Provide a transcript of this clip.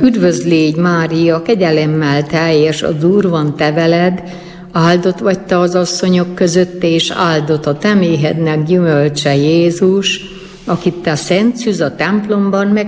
Üdvözlégy, Mária, kegyelemmel teljes, az Úr van te veled, áldott vagy te az asszonyok között, és áldott a te méhednek gyümölcse Jézus, akit te szent szűz a templomban